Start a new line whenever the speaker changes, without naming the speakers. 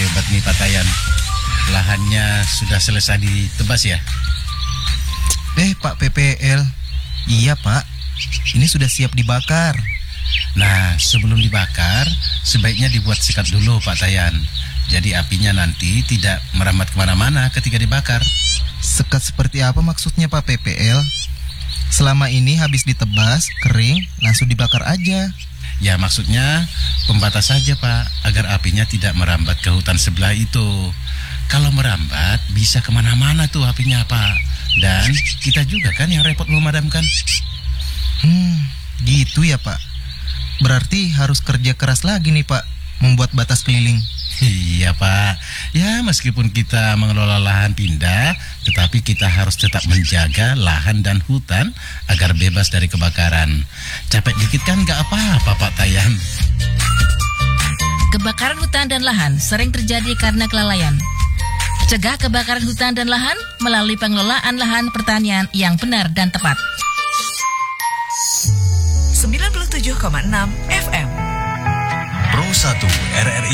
hebat nih Pak Tayan. Lahannya sudah selesai ditebas ya?
Pak PPL, iya Pak, ini sudah siap dibakar.
Nah, sebelum dibakar, sebaiknya dibuat sekat dulu Pak Tayan. Jadi apinya nanti tidak merambat kemana-mana ketika dibakar.
Sekat seperti apa maksudnya Pak PPL? Selama ini habis ditebas, kering, langsung dibakar aja.
Ya maksudnya pembatas saja Pak, agar apinya tidak merambat ke hutan sebelah itu. Kalau merambat bisa kemana-mana tuh apinya Pak. Dan kita juga kan yang repot memadamkan.
Gitu ya Pak. Berarti harus kerja keras lagi nih Pak, membuat batas keliling.
Iya Pak, ya meskipun kita mengelola lahan pindah, tetapi kita harus tetap menjaga lahan dan hutan agar bebas dari kebakaran. Capek dikit kan gak apa-apa Pak Tayan.
Kebakaran hutan dan lahan sering terjadi karena kelalaian. Cegah kebakaran hutan dan lahan melalui pengelolaan lahan pertanian yang benar dan tepat.
97,6 FM
Pro 1 RRI